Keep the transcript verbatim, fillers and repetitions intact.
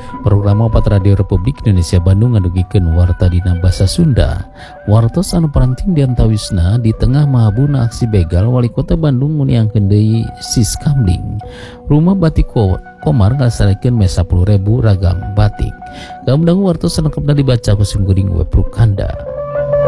Program opat Radio Republik Indonesia Bandung ngadugikeun warta dina basa Sunda. Wartos anu paranting diantawisna di tengah mahabuna aksi begal Wali Kota Bandung nguniangkeun deui Siskamling. Rumah Batik Komar ngasarikeun me sepuluh ribu ragam batik. Gamdang wartos lengkapna dibaca ku Singguding Web Rukanda.